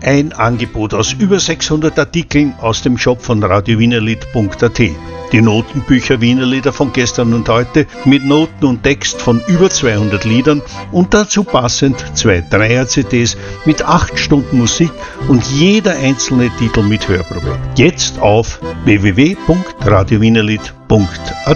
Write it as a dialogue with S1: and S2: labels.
S1: Ein Angebot aus über 600 Artikeln aus dem Shop von radiowienerlied.at. Die Notenbücher Wiener Lieder von gestern und heute mit Noten und Text von über 200 Liedern und dazu passend 2 Dreier-CDs mit 8 Stunden Musik und jeder einzelne Titel mit Hörprobe. Jetzt auf www.radiowienerlied.at.